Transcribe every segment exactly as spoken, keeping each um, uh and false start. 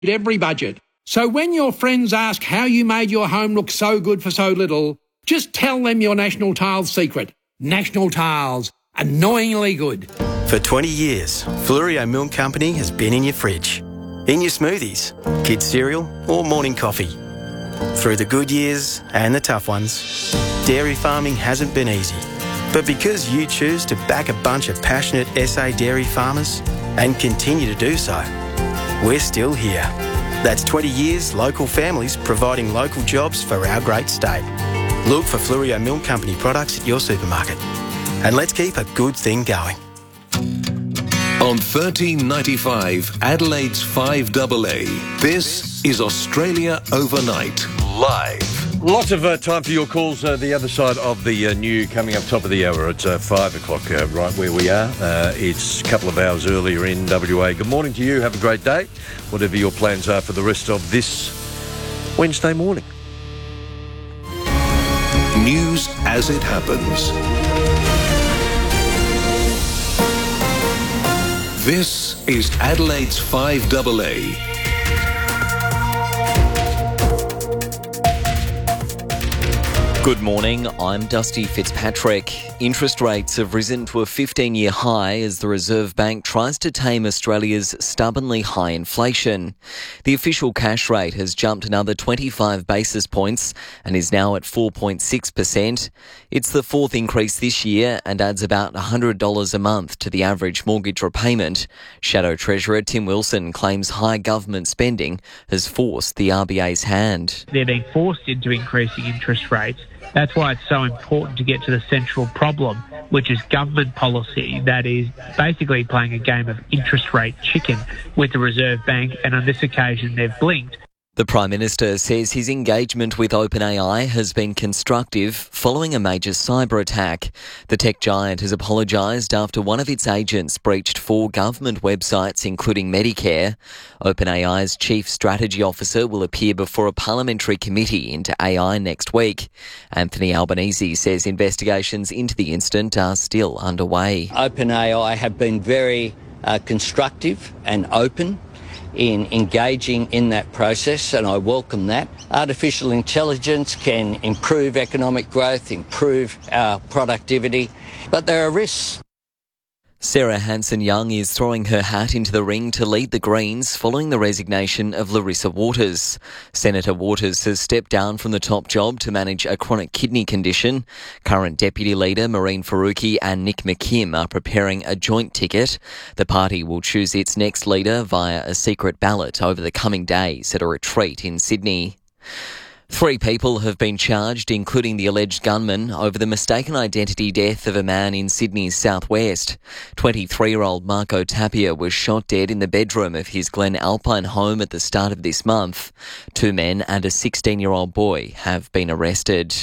every budget. So when your friends ask how you made your home look so good for so little, just tell them your National Tiles secret. National Tiles. Annoyingly good. For twenty years, Fluorio Milk Company has been in your fridge, in your smoothies, kids' cereal or morning coffee. Through the good years and the tough ones, dairy farming hasn't been easy. But because you choose to back a bunch of passionate S A dairy farmers and continue to do so, we're still here. That's twenty years local families providing local jobs for our great state. Look for Fluorio Milk Company products at your supermarket. And let's keep a good thing going. On thirteen ninety-five, Adelaide's five A A, this is Australia Overnight, live. Lots of uh, time for your calls. Uh, the other side of the uh, new coming up top of the hour. It's uh, five o'clock uh, right where we are. Uh, it's a couple of hours earlier in W A. Good morning to you. Have a great day. Whatever your plans are for the rest of this Wednesday morning. News as it happens. This is Adelaide's five A A. Good morning, I'm Dusty Fitzpatrick. Interest rates have risen to a fifteen-year high as the Reserve Bank tries to tame Australia's stubbornly high inflation. The official cash rate has jumped another twenty-five basis points and is now at four point six percent. It's the fourth increase this year and adds about one hundred dollars a month to the average mortgage repayment. Shadow Treasurer Tim Wilson claims high government spending has forced the R B A's hand. They're being forced into increasing interest rates. That's why it's so important to get to the central problem, which is government policy that is basically playing a game of interest rate chicken with the Reserve Bank, and on this occasion they've blinked. The Prime Minister says his engagement with OpenAI has been constructive following a major cyber attack. The tech giant has apologised after one of its agents breached four government websites, including Medicare. OpenAI's Chief Strategy Officer will appear before a parliamentary committee into A I next week. Anthony Albanese says investigations into the incident are still underway. OpenAI have been very uh, constructive and open in engaging in that process, and I welcome that. Artificial intelligence can improve economic growth, improve our productivity, but there are risks. Sarah Hanson-Young is throwing her hat into the ring to lead the Greens following the resignation of Larissa Waters. Senator Waters has stepped down from the top job to manage a chronic kidney condition. Current Deputy Leader Marine Faruqi and Nick McKim are preparing a joint ticket. The party will choose its next leader via a secret ballot over the coming days at a retreat in Sydney. Three people have been charged, including the alleged gunman, over the mistaken identity death of a man in Sydney's southwest. twenty-three-year-old Marco Tapia was shot dead in the bedroom of his Glen Alpine home at the start of this month. Two men and a sixteen-year-old boy have been arrested.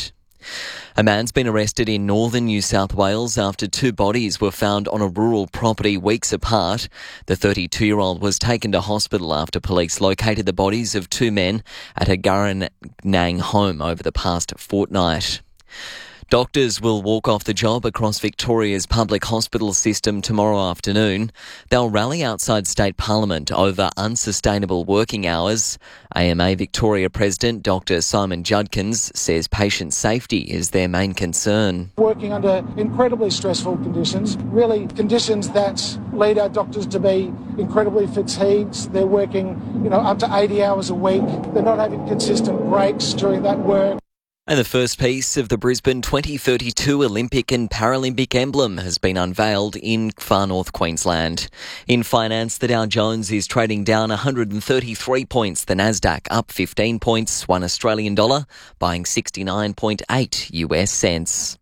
A man's been arrested in northern New South Wales after two bodies were found on a rural property weeks apart. The thirty-two-year-old was taken to hospital after police located the bodies of two men at a Gurranang home over the past fortnight. Doctors will walk off the job across Victoria's public hospital system tomorrow afternoon. They'll rally outside State Parliament over unsustainable working hours. A M A Victoria President Doctor Simon Judkins says patient safety is their main concern. Working under incredibly stressful conditions, really conditions that lead our doctors to be incredibly fatigued. They're working, you know, up to eighty hours a week. They're not having consistent breaks during that work. And the first piece of the Brisbane twenty thirty-two Olympic and Paralympic emblem has been unveiled in far north Queensland. In finance, the Dow Jones is trading down one hundred thirty-three points. The Nasdaq up fifteen points, one Australian dollar, buying sixty-nine point eight U S cents.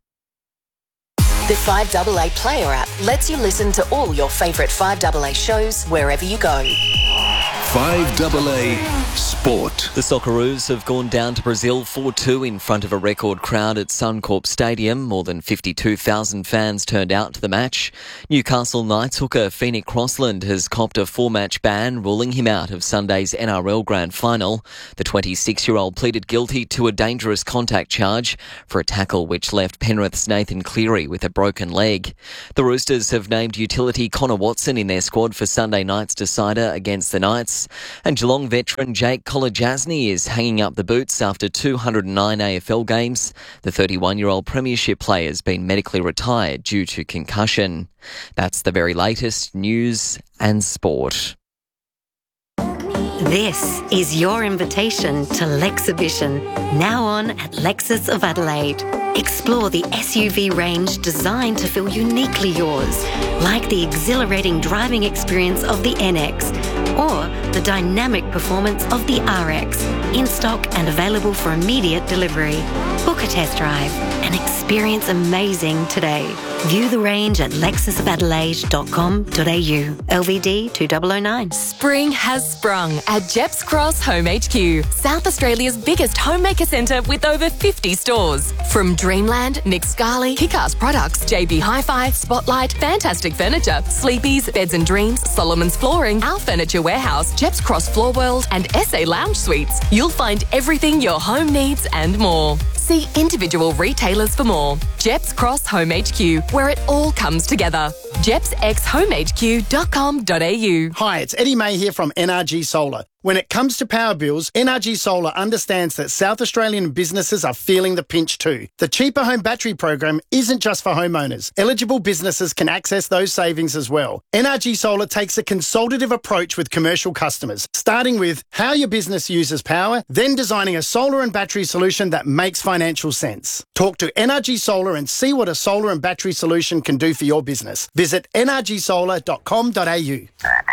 The five A A Player app lets you listen to all your favourite five A A shows wherever you go. five A A Sport. The Socceroos have gone down to Brazil four two in front of a record crowd at Suncorp Stadium. More than fifty-two thousand fans turned out to the match. Newcastle Knights hooker Phoenix Crossland has copped a four-match ban, ruling him out of Sunday's N R L Grand Final. The twenty-six-year-old pleaded guilty to a dangerous contact charge for a tackle which left Penrith's Nathan Cleary with a broken leg. The Roosters have named utility Connor Watson in their squad for Sunday night's decider against the Knights. And Geelong veteran Jake Kolodjasny is hanging up the boots after two hundred nine A F L games. The thirty-one-year-old premiership player has been medically retired due to concussion. That's the very latest news and sport. This is your invitation to Lexhibition, now on at Lexus of Adelaide. Explore the S U V range designed to feel uniquely yours, like the exhilarating driving experience of the N X or the dynamic performance of the R X, in stock and available for immediate delivery. Book a test drive and experience amazing today. View the range at lexus of adelaide dot com dot a u. L V D two thousand nine. Spring has sprung at Jeps Cross Home H Q, South Australia's biggest homemaker centre with over fifty stores. From Dreamland, Nick Scali, Kick-Ass Products, J B Hi-Fi, Spotlight, Fantastic Furniture, Sleepy's, Beds and Dreams, Solomon's Flooring, Our Furniture Warehouse, Jeps Cross Floor World and S A Lounge Suites. You'll find everything your home needs and more. See individual retailers for more. Jeps Cross Home H Q, where it all comes together. jeps x home h q dot com dot a u. Hi, it's Eddie May here from N R G Solar. When it comes to power bills, N R G Solar understands that South Australian businesses are feeling the pinch too. The Cheaper Home Battery program isn't just for homeowners. Eligible businesses can access those savings as well. N R G Solar takes a consultative approach with commercial customers, starting with how your business uses power, then designing a solar and battery solution that makes financial sense. Talk to N R G Solar and see what a solar and battery solution can do for your business. Visit n r g solar dot com dot a u.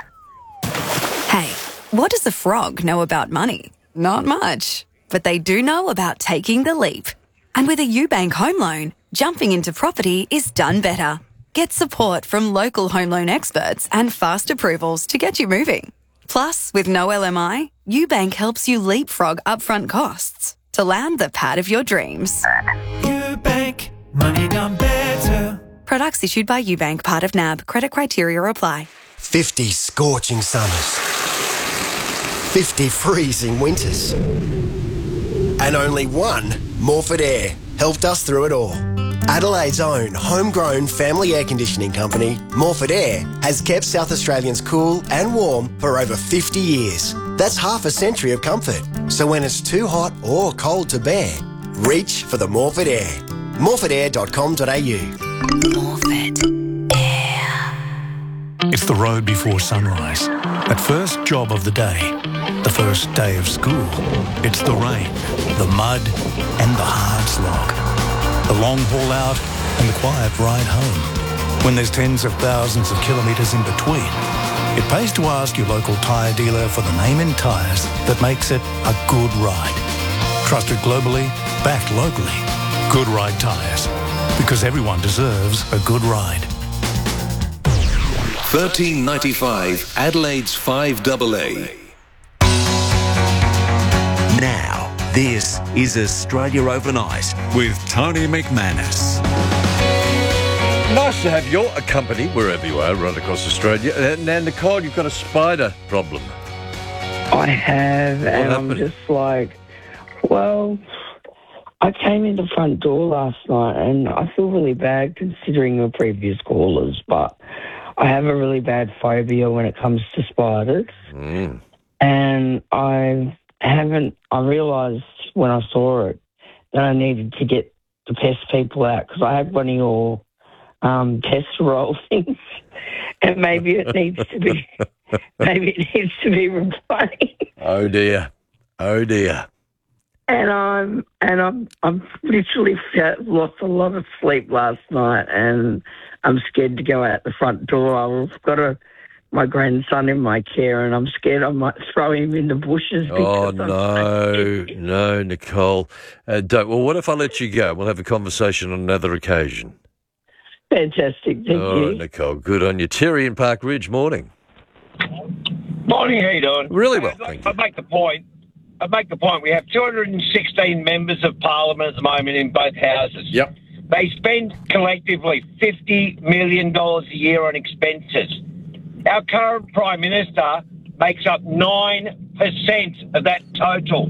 Hey, what does a frog know about money? Not much. But they do know about taking the leap. And with a UBank home loan, jumping into property is done better. Get support from local home loan experts and fast approvals to get you moving. Plus, with no L M I, UBank helps you leapfrog upfront costs to land the pad of your dreams. UBank, money done better. Products issued by UBank, part of N A B. Credit criteria apply. fifty scorching summers. fifty freezing winters. And only one Morford Air helped us through it all. Adelaide's own homegrown family air conditioning company, Morford Air, has kept South Australians cool and warm for over fifty years. That's half a century of comfort. So when it's too hot or cold to bear, reach for the Morford Air. morford air dot com dot a u. Morford Air. It's the road before sunrise. That first job of the day. The first day of school. It's the rain, the mud, and the hard slog. The long haul out and the quiet ride home. When there's tens of thousands of kilometres in between, it pays to ask your local tyre dealer for the name in tyres that makes it a good ride. Trusted globally, backed locally. Good Ride Tyres. Because everyone deserves a good ride. thirteen ninety-five Adelaide's five double A. Now, this is Australia Overnight with Tony McManus. Nice to have your company wherever you are, right across Australia. Uh, now, Nicole, you've got a spider problem. I have, What and happened? I'm just like, well, I came in the front door last night, and I feel really bad considering the previous callers, but I have a really bad phobia when it comes to spiders. Mm. And I haven't, I realised when I saw it that I needed to get the pest people out because I had one of your um, pest roll things, and maybe it needs to be, maybe it needs to be replaced. Oh dear, oh dear. And I'm and I'm I'm literally felt, lost a lot of sleep last night, and I'm scared to go out the front door. I've got a my grandson in my care, and I'm scared I might throw him in the bushes. Oh, because I'm no, no, Nicole. Uh, don't. Well, what if I let you go? We'll have a conversation on another occasion. Fantastic, thank oh, you. Nicole, good on you. Terry in Park Ridge, morning. Morning, how you doing? Really well, I'd, thank I'd make the point I make the point, we have two hundred sixteen members of parliament at the moment in both houses. Yep. They spend collectively fifty million dollars a year on expenses. Our current Prime Minister makes up nine percent of that total.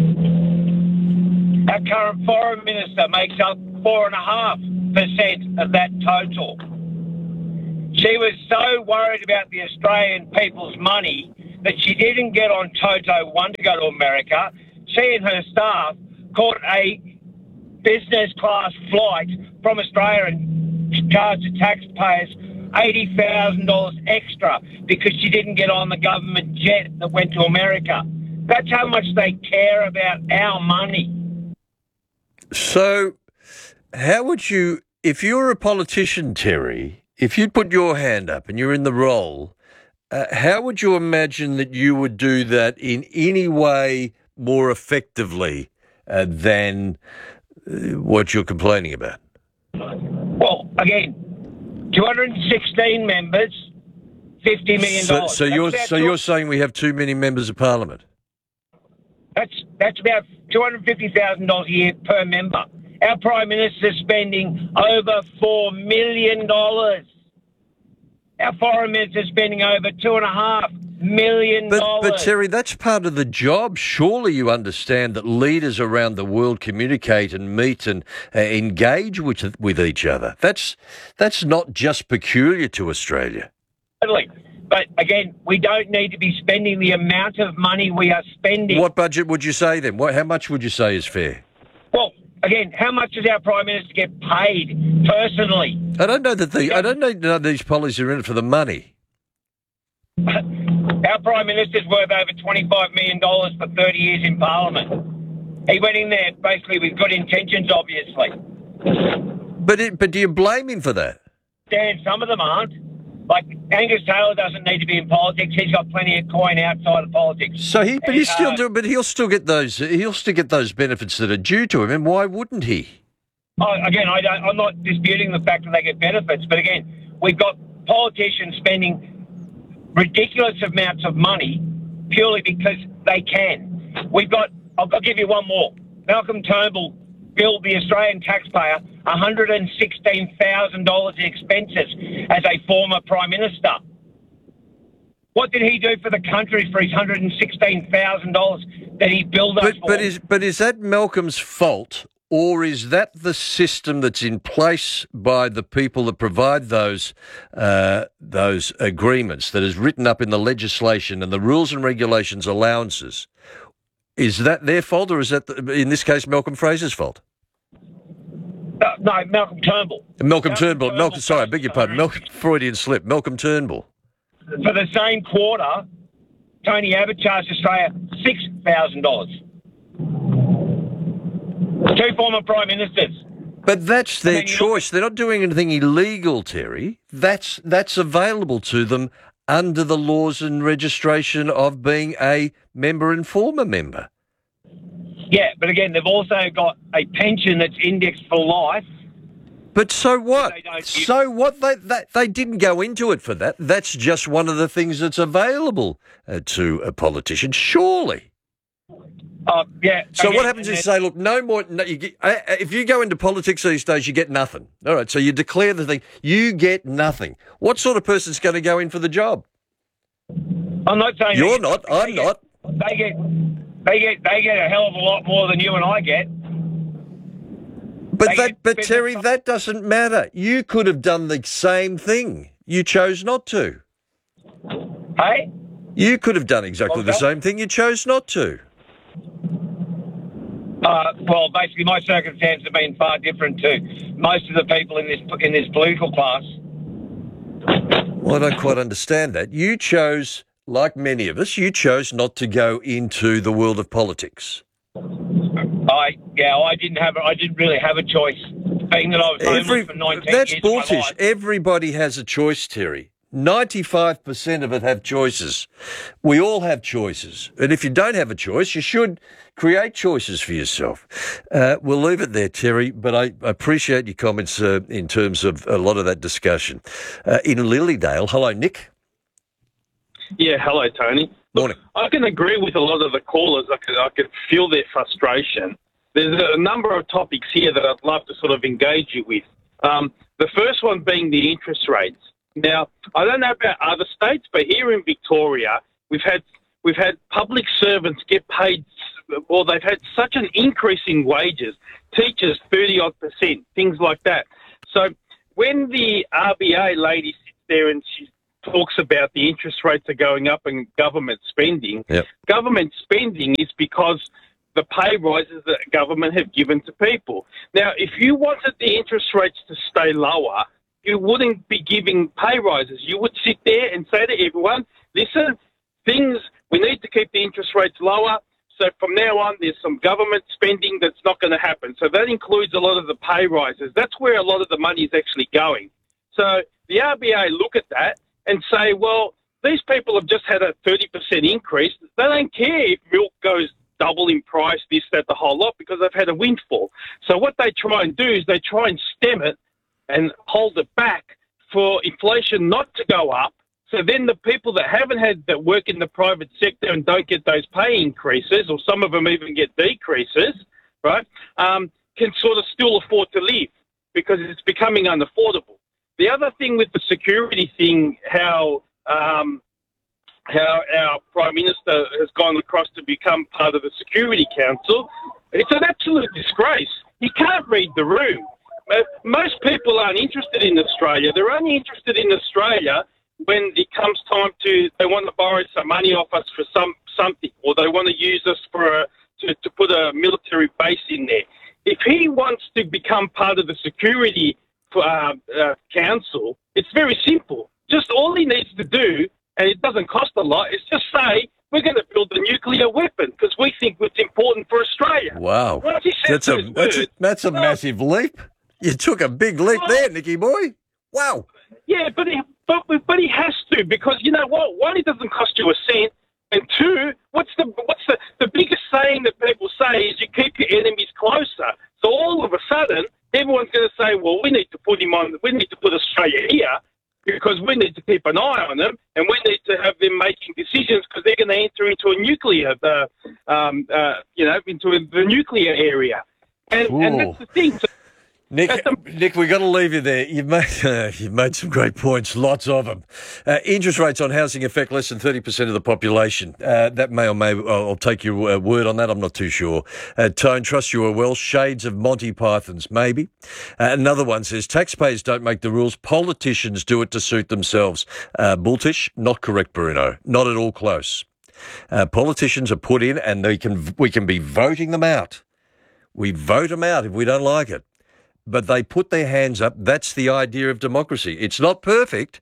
Our current Foreign Minister makes up four point five percent of that total. She was so worried about the Australian people's money that she didn't get on Toto one to go to America. She and her staff caught a business class flight from Australia and charged the taxpayers eighty thousand dollars extra because she didn't get on the government jet that went to America. That's how much they care about our money. So, how would you, if you were a politician, Terry, if you'd put your hand up and you're in the role, uh, how would you imagine that you would do that in any way more effectively uh, than uh, what you're complaining about? Well, again, two hundred sixteen members, fifty million dollars. So, so you're so you're saying we have too many members of parliament? That's that's about two hundred fifty thousand dollars a year per member. Our Prime Minister's spending over four million dollars. Our Foreign Minister's spending over two and a half million dollars. But, but Terry, that's part of the job. Surely you understand that leaders around the world communicate and meet and uh, engage with with each other. That's that's not just peculiar to Australia. Totally. But again, we don't need to be spending the amount of money we are spending. What budget would you say then? What, how much would you say is fair? Well, again, how much does our Prime Minister get paid personally? I don't know that the I don't know that these policies are in it for the money. Our Prime Minister's worth over twenty-five million dollars for thirty years in Parliament. He went in there basically with good intentions, obviously. But it, but do you blame him for that? Dan, some of them aren't. Like, Angus Taylor doesn't need to be in politics. He's got plenty of coin outside of politics. So he, but he's And, still uh, do, but he'll still get those. He'll still get those benefits that are due to him. And why wouldn't he? Oh, again, I don't, I'm not disputing the fact that they get benefits, but again, we've got politicians spending ridiculous amounts of money purely because they can. We've got. I'll, I'll give you one more. Malcolm Turnbull billed the Australian taxpayer one hundred sixteen thousand dollars in expenses as a former Prime Minister. What did he do for the country for his one hundred sixteen thousand dollars that he billed us But, for? but is but is that Malcolm's fault, or is that the system that's in place by the people that provide those uh, those agreements, that is written up in the legislation and the rules and regulations allowances? Is that their fault, or is that, the, in this case, Malcolm Fraser's fault? Uh, no, Malcolm Turnbull. Malcolm, Malcolm Turnbull. Turnbull. Malcolm, sorry, I beg your pardon. Malcolm, Freudian slip. Malcolm Turnbull. For the same quarter, Tony Abbott charged Australia six thousand dollars. Two former Prime Ministers. But that's their I mean, choice. They're not doing anything illegal, Terry. That's that's available to them under the laws and registration of being a member and former member. Yeah, but again, they've also got a pension that's indexed for life. But so what? So what? They, they they didn't go into it for that. That's just one of the things that's available uh, to a politician, surely. Uh, yeah. So again, what happens is say, look, no more. No, you get, uh, if you go into politics these days, you get nothing. All right. So you declare the thing. You get nothing. What sort of person's going to go in for the job? I'm not saying you're they, not. I'm get, not. They get. They get. They get a hell of a lot more than you and I get. But They that, but get- Terry, that doesn't matter. You could have done the same thing. You chose not to. Hey? You could have done exactly the Okay. same thing. You chose not to. Uh, well, basically, my circumstances have been far different to most of the people in this in this political class. Well, I don't quite understand that. You chose, like many of us, you chose not to go into the world of politics. I yeah, I didn't have. I didn't really have a choice, being that I was homeless Every, for nineteen that's years of my bullish. life. Everybody has a choice, Terry. ninety-five percent of it have choices. We all have choices. And if you don't have a choice, you should create choices for yourself. Uh, we'll leave it there, Terry, but I appreciate your comments uh, in terms of a lot of that discussion. Uh, in Lilydale, hello, Nick. Yeah, hello, Tony. Morning. I can agree with a lot of the callers. I can, I can feel their frustration. There's a number of topics here that I'd love to sort of engage you with. Um, the first one being the interest rates. Now, I don't know about other states, but here in Victoria, we've had we've had public servants get paid, well, they've had such an increase in wages, teachers thirty-odd percent, things like that. So when the R B A lady sits there and she talks about the interest rates are going up and government spending, yep. government spending is because the pay rises that government have given to people. Now, if you wanted the interest rates to stay lower, you wouldn't be giving pay rises. You would sit there and say to everyone, listen, things, we need to keep the interest rates lower. So from now on, there's some government spending that's not going to happen. So that includes a lot of the pay rises. That's where a lot of the money is actually going. So the R B A look at that and say, well, these people have just had a thirty percent increase. They don't care if milk goes double in price, this, that, the whole lot, because they've had a windfall. So what they try and do is they try and stem it and hold it back for inflation not to go up. So then the people that haven't had that work in the private sector and don't get those pay increases, or some of them even get decreases, right, um, can sort of still afford to live because it's becoming unaffordable. The other thing with the security thing, how um, how our Prime Minister has gone across to become part of the Security Council, it's an absolute disgrace. He can't read the room. Most people aren't interested in Australia. They're only interested in Australia when it comes time to, they want to borrow some money off us for some something, or they want to use us for a, to, to put a military base in there. If he wants to become part of the Security uh, uh, Council, it's very simple. Just all he needs to do, and it doesn't cost a lot, is just say, we're going to build a nuclear weapon because we think it's important for Australia. Wow. Once he says That's a, those that's a, words, that's a well, massive leap. You took a big leap there, Nicky boy. Wow. Yeah, but he, but, but he has to, because you know what? One, it doesn't cost you a cent, and two, what's the what's the, the biggest saying that people say is you keep your enemies closer. So all of a sudden, everyone's going to say, well, we need to put him on, we need to put Australia here because we need to keep an eye on them, and we need to have them making decisions because they're going to enter into a nuclear, uh, um, uh, you know, into the nuclear area, and, and that's the thing. So, Nick, Nick, we've got to leave you there. You've made, uh, you've made some great points, lots of them. Uh, interest rates on housing affect less than thirty percent of the population. Uh, that may or may, I'll take your uh, word on that, I'm not too sure. Uh, Tone, trust you are well, shades of Monty Python's, maybe. Uh, another one says, taxpayers don't make the rules, politicians do it to suit themselves. Uh, Bulltish, not correct, Bruno, not at all close. Uh, politicians are put in and they can we can be voting them out. We vote them out if we don't like it. But they put their hands up. That's the idea of democracy. It's not perfect,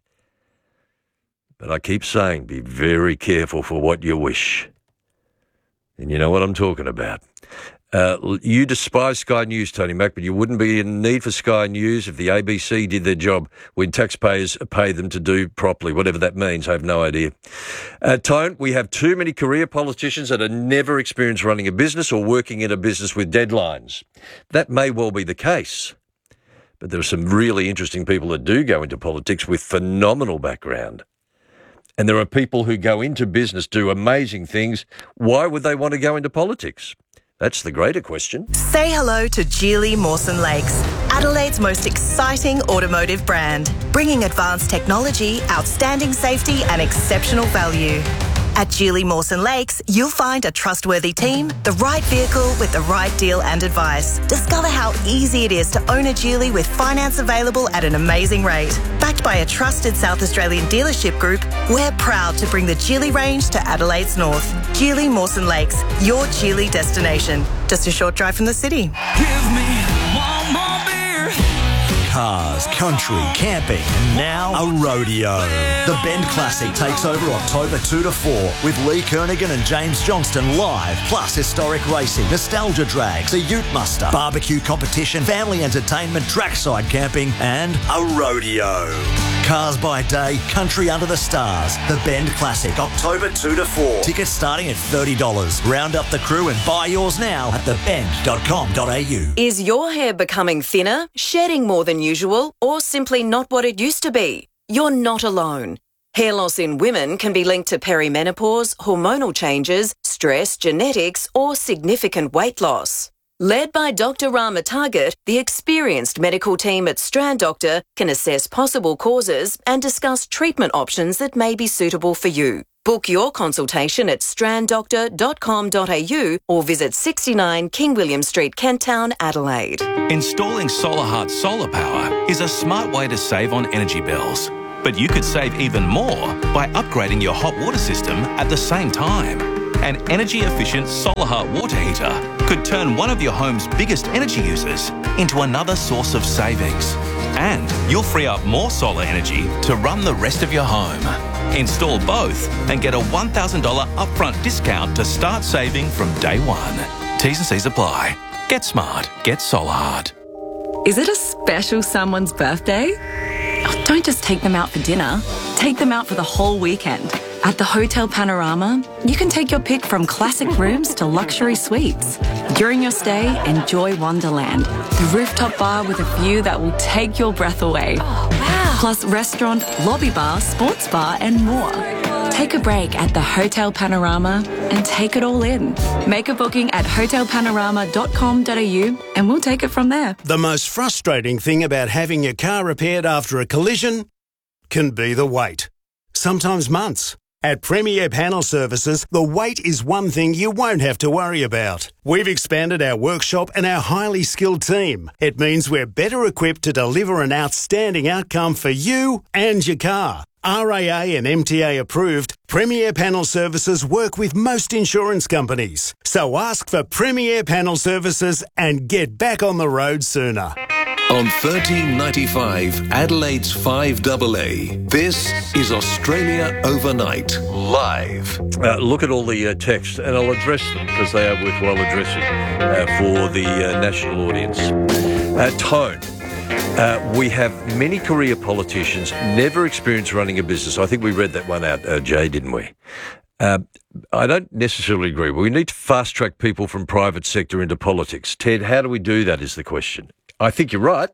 but I keep saying be very careful for what you wish. And you know what I'm talking about. Uh, you despise Sky News, Tony Mack, but you wouldn't be in need for Sky News if the A B C did their job when taxpayers pay them to do properly, whatever that means. I have no idea. Uh, Tone, we have too many career politicians that are never experienced running a business or working in a business with deadlines. That may well be the case, but there are some really interesting people that do go into politics with phenomenal background. And there are people who go into business, do amazing things. Why would they want to go into politics? That's the greater question. Say hello to Geely Mawson Lakes, Adelaide's most exciting automotive brand, bringing advanced technology, outstanding safety and exceptional value. At Geely Mawson Lakes, you'll find a trustworthy team, the right vehicle with the right deal and advice. Discover how easy it is to own a Geely with finance available at an amazing rate. Backed by a trusted South Australian dealership group, we're proud to bring the Geely range to Adelaide's north. Geely Mawson Lakes, your Geely destination. Just a short drive from the city. Give me one more beer. Cars, country, camping, and now a rodeo. The Bend Classic takes over October two to four with Lee Kernaghan and James Johnston live, plus historic racing, nostalgia drags, a ute muster, barbecue competition, family entertainment, trackside camping, and a rodeo. Cars by day, country under the stars. The Bend Classic, October two to four. Tickets starting at thirty dollars. Round up the crew and buy yours now at the bend dot com dot a u. Is your hair becoming thinner, shedding more than usual, or simply not what it used to be? You're not alone. Hair loss in women can be linked to perimenopause, hormonal changes, stress, genetics, or significant weight loss. Led by Doctor Rama Target, the experienced medical team at Strand Doctor can assess possible causes and discuss treatment options that may be suitable for you. Book your consultation at strand doctor dot com dot a u or visit sixty-nine King William Street, Kent Town, Adelaide. Installing SolarHeart solar power is a smart way to save on energy bills. But you could save even more by upgrading your hot water system at the same time. An energy-efficient SolarHeart water heater could turn one of your home's biggest energy users into another source of savings. And you'll free up more solar energy to run the rest of your home. Install both and get a one thousand dollars upfront discount to start saving from day one. T's and C's apply. Get smart. Get SolarHeart. Is it a special someone's birthday? Oh, don't just take them out for dinner. Take them out for the whole weekend. At the Hotel Panorama, you can take your pick from classic rooms to luxury suites. During your stay, enjoy Wonderland, the rooftop bar with a view that will take your breath away. Oh, wow. Plus restaurant, lobby bar, sports bar and more. Take a break at the Hotel Panorama and take it all in. Make a booking at hotel panorama dot com dot a u and we'll take it from there. The most frustrating thing about having your car repaired after a collision can be the wait. Sometimes months. At Premier Panel Services, the wait is one thing you won't have to worry about. We've expanded our workshop and our highly skilled team. It means we're better equipped to deliver an outstanding outcome for you and your car. R A A and M T A approved, Premier Panel Services work with most insurance companies. So ask for Premier Panel Services and get back on the road sooner. On thirteen ninety-five, Adelaide's five double A, this is Australia Overnight, live. Uh, look at all the uh, text, and I'll address them because they are worthwhile addressing uh, for the uh, national audience. Uh, tone. Uh, we have many career politicians, never experienced running a business. I think we read that one out, uh, Jay, didn't we? Uh, I don't necessarily agree. We need to fast-track people from private sector into politics. Ted, how do we do that is the question. I think you're right.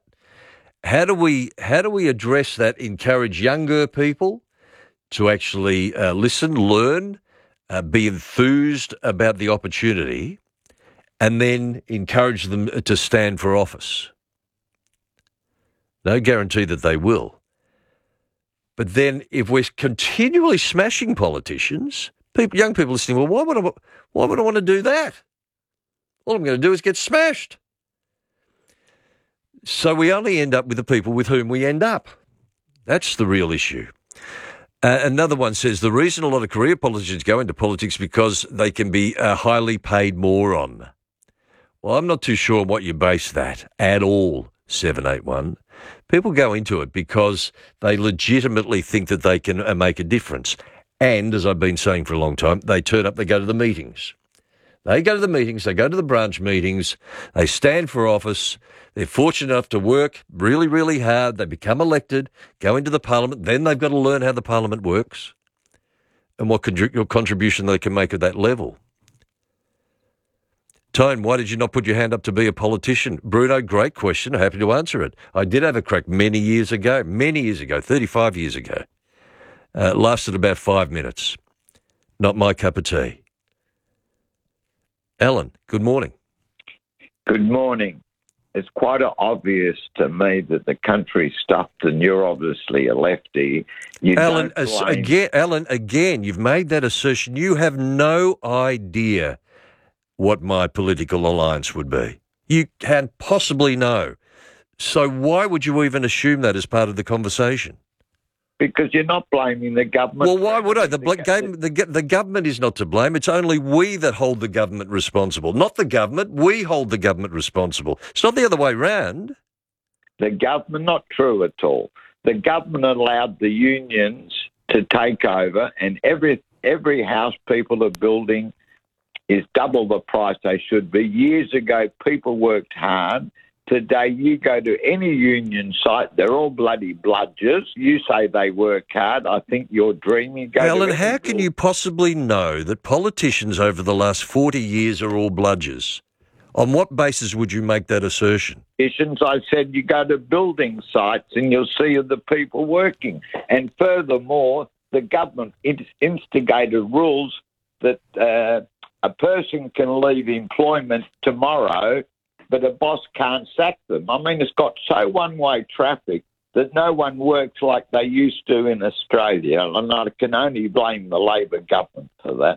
How do we how do we address that, encourage younger people to actually uh, listen, learn, uh, be enthused about the opportunity, and then encourage them to stand for office? No guarantee that they will. But then if we're continually smashing politicians, people, young people listening, well, why would I, why would I want to do that? All I'm going to do is get smashed. So we only end up with the people with whom we end up. That's the real issue. Uh, another one says the reason a lot of career politicians go into politics because they can be a highly paid moron. Well, I'm not too sure what you base that at all, seven eight one. People go into it because they legitimately think that they can uh, make a difference. And, as I've been saying for a long time, they turn up, they go to the meetings. They go to the meetings, they go to the branch meetings, they stand for office, they're fortunate enough to work really, really hard, they become elected, go into the parliament, then they've got to learn how the parliament works and what con- contribution they can make at that level. Tone, why did you not put your hand up to be a politician? Bruno, great question, happy to answer it. I did have a crack many years ago, many years ago, thirty-five years ago. Uh, lasted about five minutes. Not my cup of tea. Alan, good morning. Good morning. It's quite obvious to me that the country's stuffed and you're obviously a lefty. You Alan, don't blame... again, Alan, again, you've made that assertion. You have no idea what my political alliance would be. You can't possibly know. So why would you even assume that as part of the conversation? Because you're not blaming the government. Well, why would I? The, bl- game, the, the government is not to blame. It's only we that hold the government responsible. Not the government. We hold the government responsible. It's not the other way round. The government, not true at all. The government allowed the unions to take over, and every every house people are building is double the price they should be. Years ago, people worked hard. Today, you go to any union site, they're all bloody bludgers. You say they work hard. I think you're dreaming. Go Alan, how can you possibly know that politicians over the last forty years are all bludgers? On what basis would you make that assertion? I said you go to building sites and you'll see the people working. And furthermore, the government instigated rules that uh, a person can leave employment tomorrow, but a boss can't sack them. I mean, it's got so one-way traffic that no one works like they used to in Australia, and I can only blame the Labor government for that.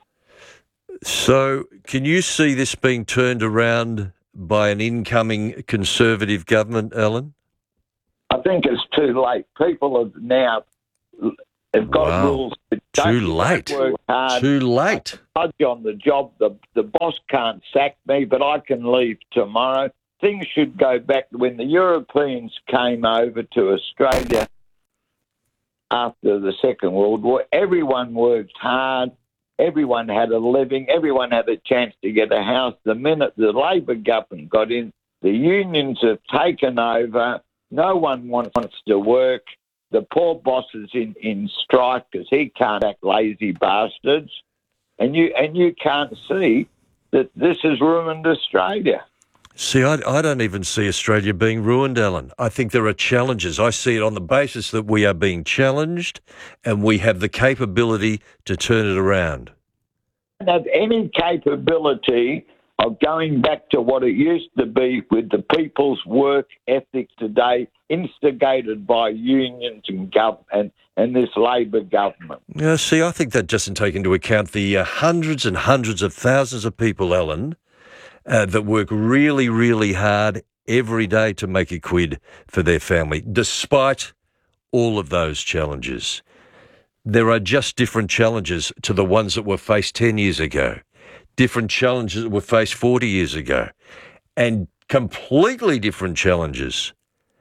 So can you see this being turned around by an incoming Conservative government, Alan? I think it's too late. People have now have got Wow. rules that Too don't late. work hard. Too late. I'm on the job. The, the boss can't sack me, but I can leave tomorrow. Things should go back when the Europeans came over to Australia after the Second World War. Everyone worked hard. Everyone had a living. Everyone had a chance to get a house. The minute the Labor government got in, the unions have taken over. No one wants to work. The poor boss is in, in strike because he can't act lazy bastards. And you and you can't see that this has ruined Australia. See, I, I don't even see Australia being ruined, Alan. I think there are challenges. I see it on the basis that we are being challenged and we have the capability to turn it around. Don't have any capability of going back to what it used to be with the people's work ethic today, instigated by unions and gov- and, and this Labor government. Yeah, see, I think that doesn't take into account the uh, hundreds and hundreds of thousands of people, Alan, uh, that work really, really hard every day to make a quid for their family, despite all of those challenges. There are just different challenges to the ones that were faced ten years ago. Different challenges that were faced forty years ago, and completely different challenges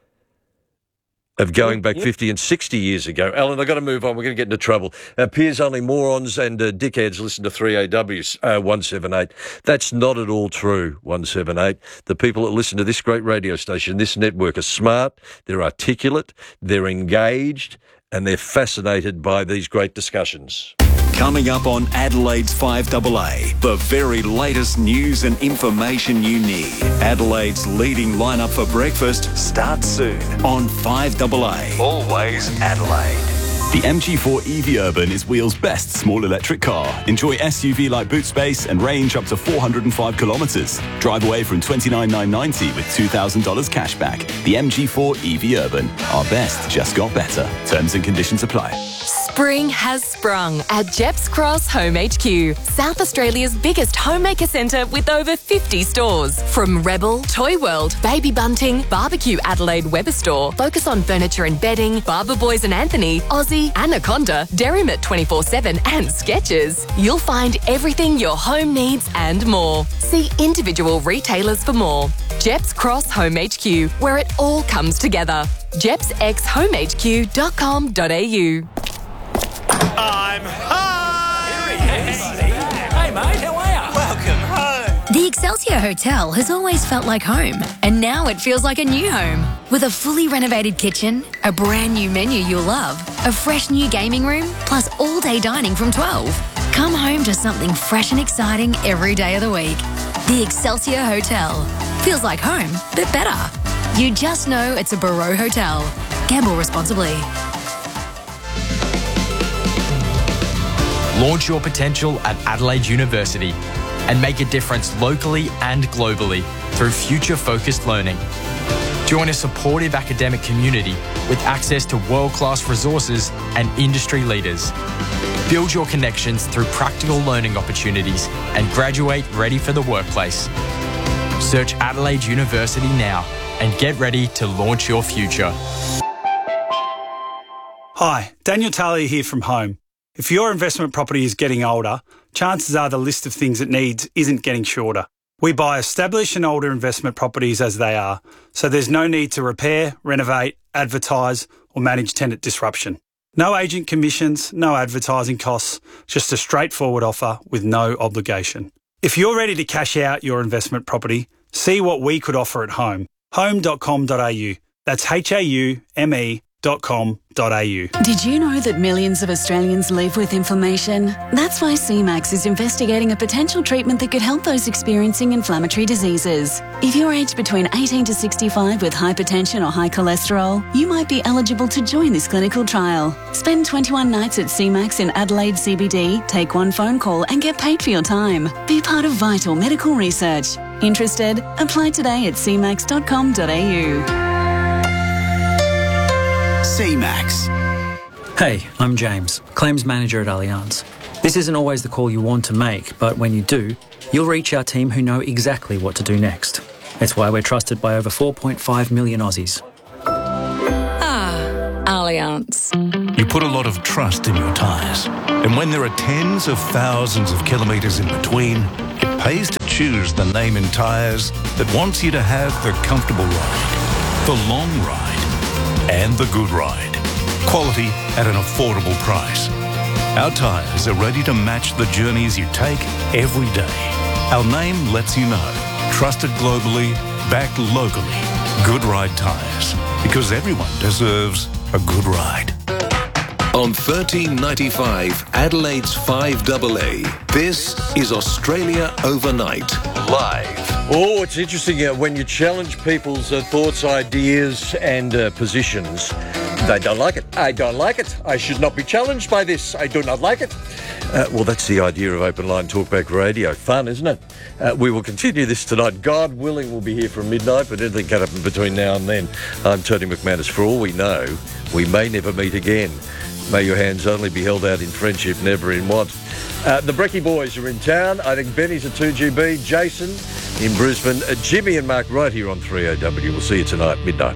of going back fifty and sixty years ago. Alan, I've got to move on. We're going to get into trouble. Uh, Appears only morons and uh, dickheads listen to three A W, uh, one seven eight. That's not at all true, one seven eight. The people that listen to this great radio station, this network, are smart, they're articulate, they're engaged, and they're fascinated by these great discussions. Coming up on Adelaide's five A A, the very latest news and information you need. Adelaide's leading lineup for breakfast starts soon on five A A. Always Adelaide. The M G four E V Urban is Wheel's best small electric car. Enjoy S U V-like boot space and range up to four hundred five kilometres. Drive away from twenty-nine thousand nine hundred ninety with two thousand dollars cash back. The M G four E V Urban. Our best just got better. Terms and conditions apply. Spring has sprung at Jeps Cross Home H Q, South Australia's biggest homemaker centre with over fifty stores. From Rebel, Toy World, Baby Bunting, Barbecue Adelaide Weber Store, Focus on Furniture and Bedding, Barber Boys and Anthony, Aussie, Anaconda, Derrimut twenty-four seven and Skechers. You'll find everything your home needs and more. See individual retailers for more. Jeps Cross Home H Q, where it all comes together. jeps x home h q dot com dot a u. I'm home! Here he is. Hey, mate, how are you? Welcome home. The Excelsior Hotel has always felt like home, and now it feels like a new home. With a fully renovated kitchen, a brand new menu you'll love, a fresh new gaming room, plus all-day dining from twelve. Come home to something fresh and exciting every day of the week. The Excelsior Hotel. Feels like home, but better. You just know it's a Barreau Hotel. Gamble responsibly. Launch your potential at Adelaide University and make a difference locally and globally through future-focused learning. Join a supportive academic community with access to world-class resources and industry leaders. Build your connections through practical learning opportunities and graduate ready for the workplace. Search Adelaide University now and get ready to launch your future. Hi, Daniel Talia here from Home. If your investment property is getting older, chances are the list of things it needs isn't getting shorter. We buy established and older investment properties as they are, so there's no need to repair, renovate, advertise or manage tenant disruption. No agent commissions, no advertising costs, just a straightforward offer with no obligation. If you're ready to cash out your investment property, see what we could offer at Home. home dot com dot a u. That's H A U M E dot com dot a u. Did you know that millions of Australians live with inflammation? That's why C MAX is investigating a potential treatment that could help those experiencing inflammatory diseases. If you're aged between eighteen to sixty-five with hypertension or high cholesterol, you might be eligible to join this clinical trial. Spend twenty-one nights at C MAX in Adelaide C B D, take one phone call and get paid for your time. Be part of vital medical research. Interested? Apply today at c max dot com dot a u. C MAX. Hey, I'm James, Claims Manager at Allianz. This isn't always the call you want to make, but when you do, you'll reach our team who know exactly what to do next. It's why we're trusted by over four point five million Aussies. Ah, Allianz. You put a lot of trust in your tyres. And when there are tens of thousands of kilometres in between, it pays to choose the name in tyres that wants you to have the comfortable ride, the long ride, and the good ride. Quality at an affordable price. Our tyres are ready to match the journeys you take every day. Our name lets you know. Trusted globally, backed locally. Good Ride Tyres. Because everyone deserves a good ride. On thirteen ninety-five, Adelaide's five A A, this is Australia Overnight, live. Oh, it's interesting uh, when you challenge people's uh, thoughts, ideas and uh, positions. They don't like it. I don't like it. I should not be challenged by this. I do not like it. Uh, well, that's the idea of Open Line Talkback Radio. Fun, isn't it? Uh, we will continue this tonight. God willing, we'll be here from midnight, but anything can happen between now and then. I'm Tony McManus. For all we know, we may never meet again. May your hands only be held out in friendship, never in want. Uh, the Brecky boys are in town. I think Benny's at two G B. Jason in Brisbane. Uh, Jimmy and Mark right here on three O W. We'll see you tonight, midnight.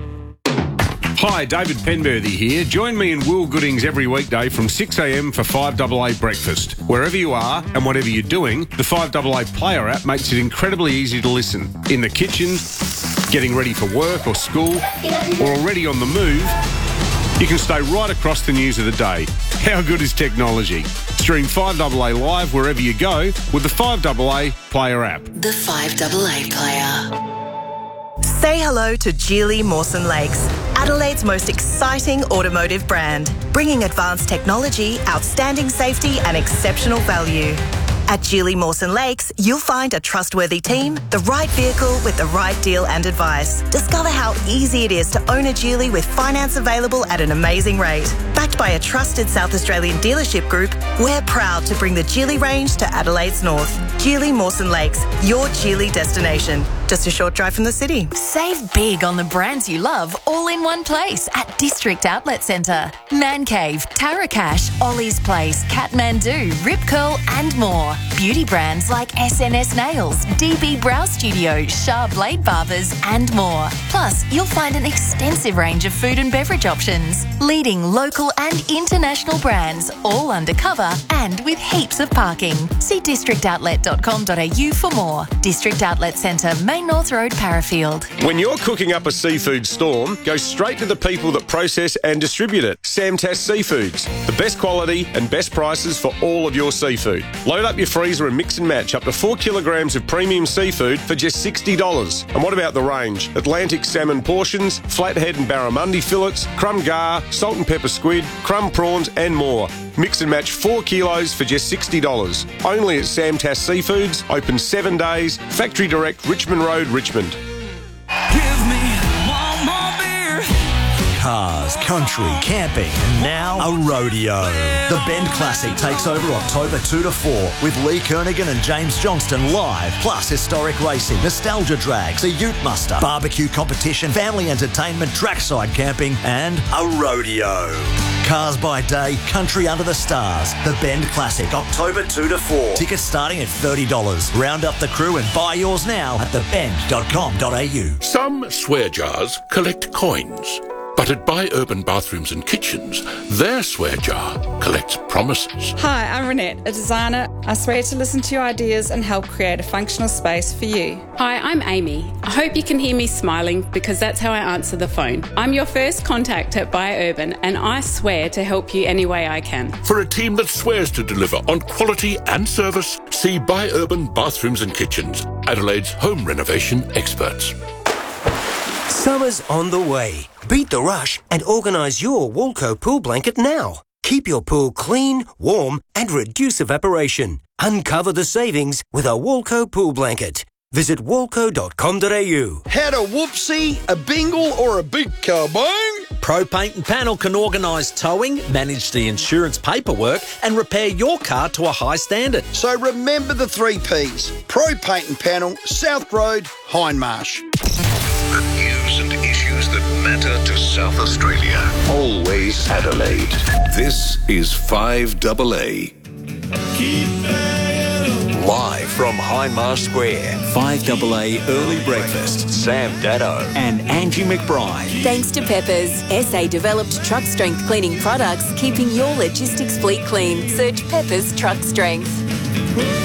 Hi, David Penberthy here. Join me and Will Goodings every weekday from six a m for five A A breakfast. Wherever you are and whatever you're doing, the five A A player app makes it incredibly easy to listen. In the kitchen, getting ready for work or school, or already on the move, you can stay right across the news of the day. How good is technology? Stream five A A live wherever you go with the five A A player app. The five A A player. Say hello to Geely Mawson Lakes, Adelaide's most exciting automotive brand, bringing advanced technology, outstanding safety and exceptional value. At Geely Mawson Lakes, you'll find a trustworthy team, the right vehicle with the right deal and advice. Discover how easy it is to own a Geely with finance available at an amazing rate. Backed by a trusted South Australian dealership group, we're proud to bring the Geely range to Adelaide's north. Geely Mawson Lakes, your Geely destination. Just a short drive from the city. Save big on the brands you love all in one place at District Outlet Centre. Man Cave, Tarakash, Ollie's Place, Kathmandu, Rip Curl and more. Beauty brands like S N S Nails, D B Brow Studio, Shah Blade Barbers and more. Plus, you'll find an extensive range of food and beverage options. Leading local and international brands, all undercover and with heaps of parking. See district outlet dot com dot a u for more. District Outlet Centre, Main North Road, Parafield. When you're cooking up a seafood storm, go straight to the people that process and distribute it. Samtas Seafoods. The best quality and best prices for all of your seafood. Load up your freezer and mix and match up to four kilograms of premium seafood for just sixty dollars. And what about the range? Atlantic salmon portions, flathead and barramundi fillets, crumb gar, salt and pepper squid, crumb prawns and more. Mix and match four kilos for just sixty dollars. Only at Samtas Seafoods, open seven days, Factory Direct, Richmond Road, Richmond. Give me one more beer. Cars, country, camping, and now a rodeo. The Bend Classic takes over October two to four with Lee Kernaghan and James Johnston live, plus historic racing, nostalgia drags, a ute muster, barbecue competition, family entertainment, trackside camping, and a rodeo. Cars by day, country under the stars. The Bend Classic, October two to four. Tickets starting at thirty dollars. Round up the crew and buy yours now at the bend dot com dot a u. Some swear jars collect coins. But at Buy Urban Bathrooms and Kitchens, their swear jar collects promises. Hi, I'm Renette, a designer. I swear to listen to your ideas and help create a functional space for you. Hi, I'm Amy. I hope you can hear me smiling because that's how I answer the phone. I'm your first contact at Buy Urban and I swear to help you any way I can. For a team that swears to deliver on quality and service, see Buy Urban Bathrooms and Kitchens, Adelaide's home renovation experts. Summer's on the way, Beat the rush and organise your Walco pool blanket now. Keep your pool clean, warm and reduce evaporation. Uncover the savings with a Walco pool blanket. Visit walco dot com dot a u. Had a whoopsie, a bingle or a big kaboom? Pro Paint and Panel can organise towing, manage the insurance paperwork and repair your car to a high standard. So remember the three Ps. Pro Paint and Panel, South Road, Hindmarsh. The news and issues that matter to South Australia. Always Adelaide. This is five double A. Live from Hindmarsh Square. five double A Early Breakfast. Sam Dado and Angie McBride. Thanks to Peppers, S A-developed truck strength cleaning products, keeping your logistics fleet clean. Search Peppers Truck Strength.